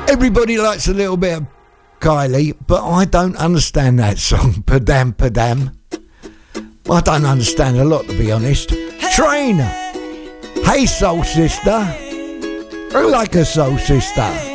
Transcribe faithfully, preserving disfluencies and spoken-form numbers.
Everybody likes a little bit of Kylie, but I don't understand that song. Padam Padam. I don't understand a lot, to be honest. Trainer. Hey, soul sister. I like a soul sister.